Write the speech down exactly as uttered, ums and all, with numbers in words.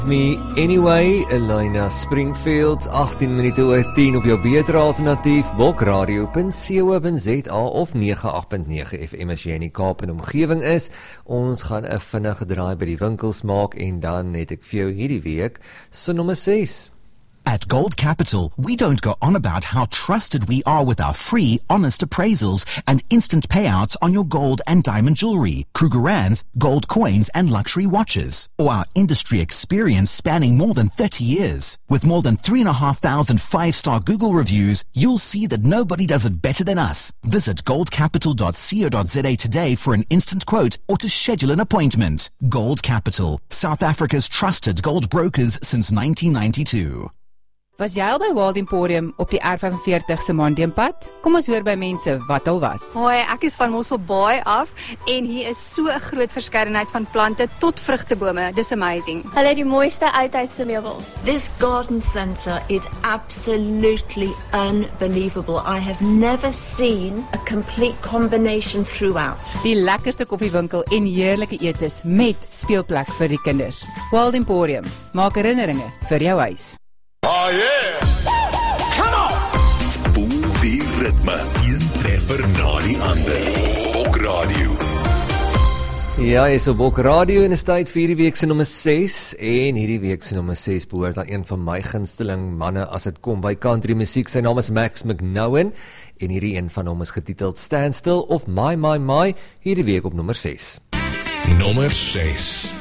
Me Anyway, Elena Springfield, agtien minute oor tien op jou beter alternatief, bokradio punt co punt za of nege agt punt nege F M as jy in die Kaap en omgewing is. Ons gaan 'n vinnige draai by die winkels maak en dan het ek vir jou hierdie week so nommer ses. At Gold Capital, we don't go on about how trusted we are with our free, honest appraisals and instant payouts on your gold and diamond jewelry, Krugerrands, gold coins and luxury watches, or our industry experience spanning more than thirty years. With more than three and a half thousand five-star Google reviews, you'll see that nobody does it better than us. Visit gold capital dot co dot za today for an instant quote or to schedule an appointment. Gold Capital, South Africa's trusted gold brokers since nineteen ninety-two. Was jy al by Wild Emporium op die R vyfenveertig se Mandiumpad? Kom ons hoor by mense wat al was. Hoi, ek is van Mossel Baai af en hier is so 'n groot verskeidenheid van plante tot vrugtebome. Dis amazing. Hulle het die mooiste uithuisse meubels. This garden centre is absolutely unbelievable. I have never seen a complete combination throughout. Die lekkerste koffiewinkel en heerlike etes met speelplek vir die kinders. Wild Emporium, maak herinneringe vir jou huis. Oh yeah! Come on! Voel die ritme, een treffer na die ander. Bokradio. Ja, is op Bokradio en is tyd vir hierdie week se nommer ses en hierdie week se nommer ses behoort aan een van my gunsteling manne as dit kom by country musiek. Sy naam is Max McKnowen en hierdie een van hom is getiteld Stand Still of My My My, hierdie week op nommer ses. Nommer ses.